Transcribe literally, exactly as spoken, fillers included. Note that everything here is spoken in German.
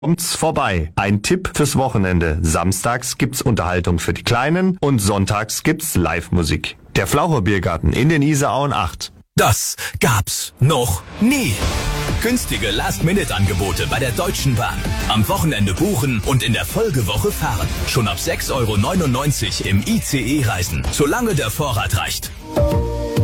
Kommt's vorbei. Ein Tipp fürs Wochenende. Samstags gibt's Unterhaltung für die Kleinen und sonntags gibt's Live-Musik. Der Flaucher Biergarten in den Isarauen acht. Das gab's noch nie. Günstige Last-Minute-Angebote bei der Deutschen Bahn. Am Wochenende buchen und in der Folgewoche fahren. Schon ab sechs Euro neunundneunzig im I C E reisen, solange der Vorrat reicht.